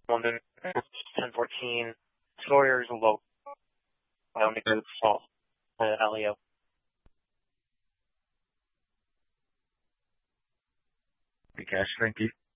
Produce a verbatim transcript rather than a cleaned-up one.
London, ten fourteen. Sawyer's low. I only go to fall. Uh, Elio. Hey, Cash, thank you.